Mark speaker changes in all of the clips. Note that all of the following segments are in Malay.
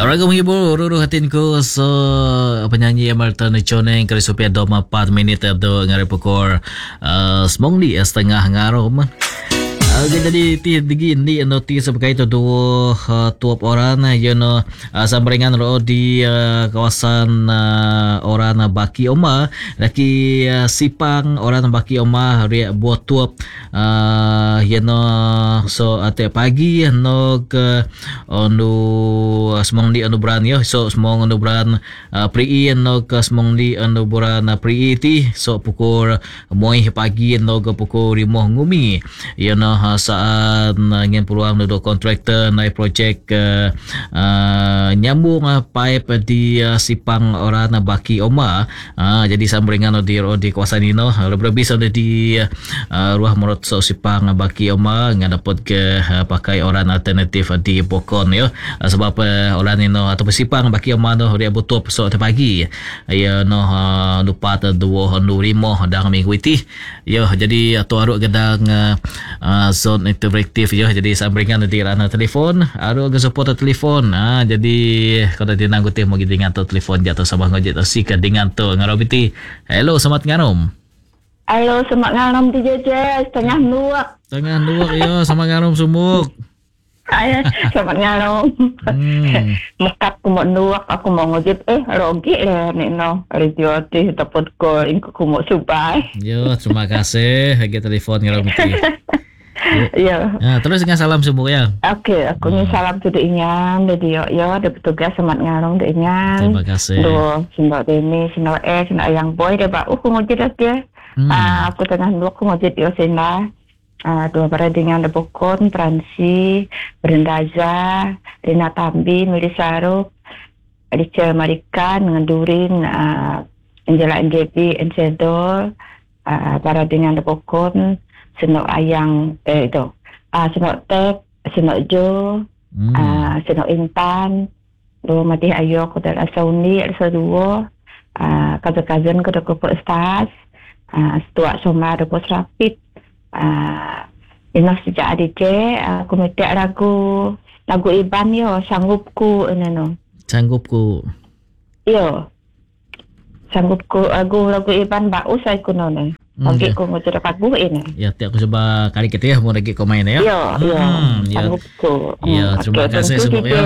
Speaker 1: Raga menghibur Ruru hatinku. So penyanyi Emerton Choneng kali supaya 24 minit abdo ngari pukul semong di setengah ngarom. Jadi tinggi ni notis sebagai itu tuap orang yono sambringan ro di kawasan orang baki oma laki sipang orang baki oma ria buat tuap yono so ate pagi no ke onu semong di onu bran yo so semong onu bran pri no ke semong di onu bran pri ti so pukul moi pagi no ke pukul 5 ngumi yono saat ingin peluang duduk kontraktor naik projek nyambung pipe di sipang orang baki oma jadi sambringan di kawasan ini lebih bisa di ruah menurut sipang baki oma nggak dapat ke pakai orang alternatif di Pokon yo sebab orang ini atau sipang baki oma dia butuh so pagi ya lupa dua rimo dah minggu itu yo jadi atau aruk gedang zone interaktif yo jadi sambringan di ranah telefon aru ke support telefon jadi kalau dia nanggut mau dengan tu telefon jatuh sama ngojek tu sika dengan tu ngarobiti hello selamat ngarom
Speaker 2: halo selamat ngarom di jeje tengah nuak
Speaker 1: yo sama ngarom sumuk
Speaker 2: ay selamat ngarom mukat ku mau nuak aku mau ngojek rogi le ni no radio ti dapat call ku mau subai
Speaker 1: yo terima kasih lagi telepon ngarobiti.
Speaker 2: Ya.
Speaker 1: Terus dengan salam semua ya.
Speaker 2: Okey, aku ni salam tu Inyan, jadi yo ada petugas semat ngarong de Inyan.
Speaker 1: Terima kasih.
Speaker 2: Do sindok Deni, sindok sindok ayang boy de ba aku ngojit dak aku tengah dua aku ngojit yo senda. Dua para dengan de Bokon, Fransi, Brendaza, Rina Tambi, Milisaruk, Alicia Marikan dengan Durin, Angela NGP, Ensedol, para dengan de Bokon. Senok ayang itu senok tek senok jo senok intan do mati ayo ko dal asauni asadua kaza-kazan ko do ko stas stua soma do pos rapid ina sejak adice aku metek lagu Iban yo sanggupku enano
Speaker 1: sanggupku
Speaker 2: yo sanggupku lagu Iban bau saya kuno ne. Okey, ko ngocor lagu ini.
Speaker 1: Ya, tiap aku coba kali kita ya mau lagi komen ya.
Speaker 2: Sanggupku.
Speaker 1: Ya, terima kasih semua ya.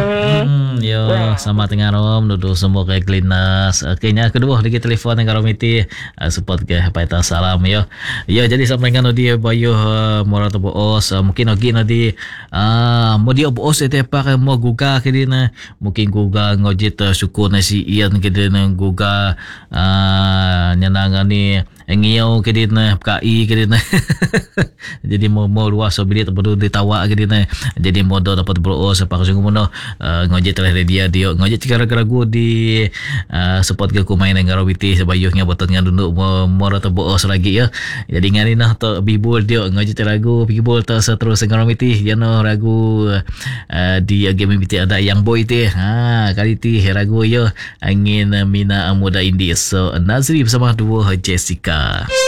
Speaker 1: Sama tengah rom duduk semua ke klinas. Okeynya kedua lagi telefon dengan Romiti support ke paita salam ya. Ya, jadi sampai kan dia bayu morat boos mungkin lagi nanti mau dia boos itu apa mau guga ke dia mungkin guga ngojit syukur nasi ian ke dia guga nyenangan ni ngiau ke dia KI ke dia jadi mau luas so bilik perlu ditawa ke dia jadi modo dapat bro sepak sungguh mono ngojek telah dia ngojek ragu di support ke ku main dengan Robiti sebayuhnya botolnya duduk mau atau boos lagi ya jadi ngari nah to bibul dia ngojek ragu bibul to seterus dengan Robiti jano ragu di game biti ada yang boy teh kali ti ragu yo angin mina muda indie so Nazri bersama dua Jessica